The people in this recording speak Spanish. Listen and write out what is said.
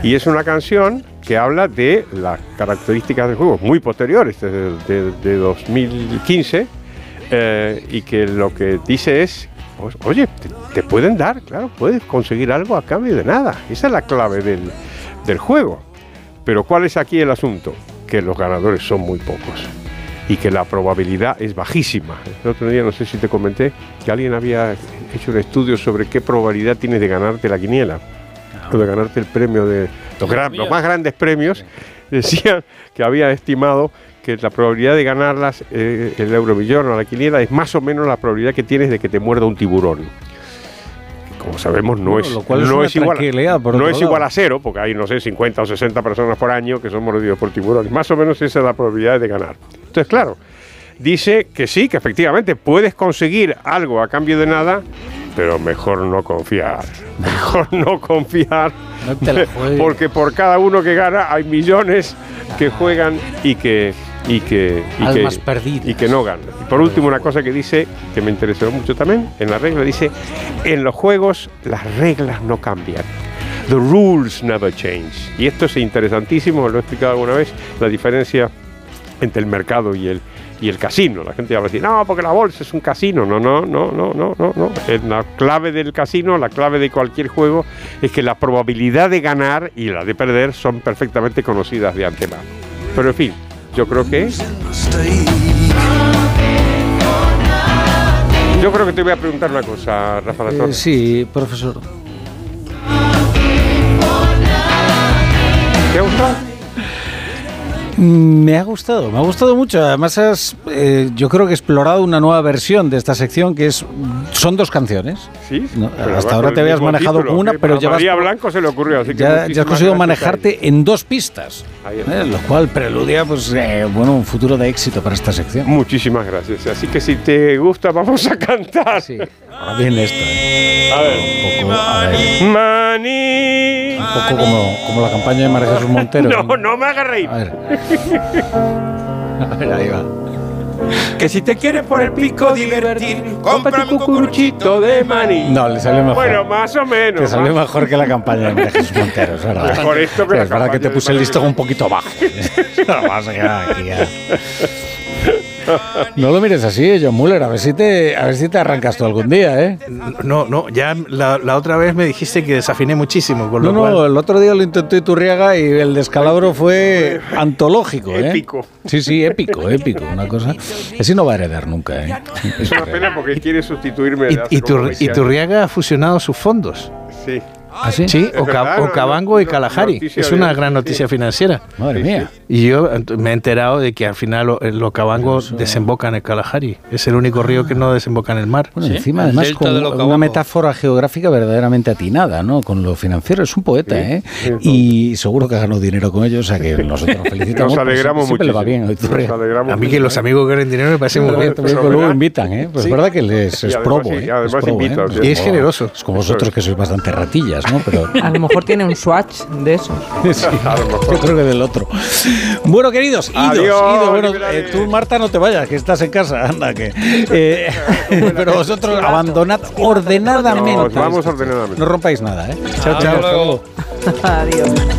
Y es una canción que habla de las características del juego, muy posteriores, de 2015, y que lo que dice es, pues, oye, te pueden dar, claro, puedes conseguir algo a cambio de nada. Esa es la clave del juego. Pero ¿cuál es aquí el asunto? Que los ganadores son muy pocos y que la probabilidad es bajísima. El otro día, no sé si te comenté, que alguien había hecho un estudio sobre qué probabilidad tienes de ganarte la quiniela, o de ganarte el premio de los más grandes premios. Decían que había estimado que la probabilidad de ganarlas, el Euromillón o la quiniela, es más o menos la probabilidad que tienes de que te muerda un tiburón. Como sabemos, no es igual a cero, porque hay, no sé, 50 o 60 personas por año que son mordidos por tiburones. Más o menos esa es la probabilidad de ganar. Entonces, claro, dice que sí, que efectivamente puedes conseguir algo a cambio de nada, pero mejor no confiar. Mejor no confiar, porque por cada uno que gana hay millones que juegan y que no ganan. Y por último, una cosa que dice, que me interesó mucho también, en la regla dice, en los juegos las reglas no cambian. The rules never change. Y esto es interesantísimo, lo he explicado alguna vez, la diferencia entre el mercado y el casino. La gente va a decir, no, porque la bolsa es un casino. No. La clave del casino, la clave de cualquier juego, es que la probabilidad de ganar y la de perder son perfectamente conocidas de antemano. Pero en fin, yo creo que te voy a preguntar una cosa, Rafa La Torre. Sí, profesor. ¿Te ha gustado? Me ha gustado mucho. Además, yo creo que he explorado una nueva versión de esta sección que son dos canciones. Sí. ¿No? Hasta ahora te habías manejado con una, pero a María Blanco se le ocurrió. Así que ya has conseguido manejarte en dos pistas, lo cual preludia un futuro de éxito para esta sección. Muchísimas gracias. Así que si te gusta, vamos a cantar. Sí. Ahora viene esto. A ver. Maní. Un poco como la campaña de María Jesús Montero. No me hagas reír. A ver, ahí va. Que si te quieres por el pico divertir, cómprame un cucuruchito de maní. No, le salió mejor. Bueno, más o menos. Te salió mejor que la campaña de María Jesús Montero, es verdad. Por esto que es verdad que te puse el listón un poquito bajo. Vamos a quedar aquí ya. No lo mires así, John Muller, a ver si te arrancas tú algún día, ¿eh? No, ya la otra vez me dijiste que desafiné muchísimo, con lo cual... el otro día lo intentó Iturriaga y el descalabro fue antológico, ¿eh? Épico. Sí, épico, una cosa. Ese no va a heredar nunca, ¿eh? Es una pena porque quiere sustituirme. Iturriaga ha fusionado sus fondos. Sí. ¿Ah, sí? Sí, Okavango y Kalahari. Es una gran noticia financiera. Madre mía. Y yo me he enterado de que al final el Okavango desemboca en el Kalahari. Es el único río que no desemboca en el mar. Bueno, encima, además, con una metáfora geográfica verdaderamente atinada, ¿no? Con lo financiero. Es un poeta, ¿eh? Y seguro que ha ganado dinero con ellos, o sea que nosotros nos felicitamos. Nos alegramos mucho. Le va bien. A mí que los amigos que ganen dinero me parece muy bien. Luego invitan, ¿eh? Pues es verdad que les es probo, ¿eh? Además invitan. Y es generoso. Es como vosotros que sois bastante ratillas, ¿no? Pero a lo mejor tiene un swatch de esos. Sí, yo creo que del otro. Bueno, queridos, idos. Bueno, tú, Marta, no te vayas, que estás en casa. Anda, que. Pero vosotros abandonad ordenadamente. Vamos ordenadamente. No rompáis nada, ¿eh? Chao. Adiós.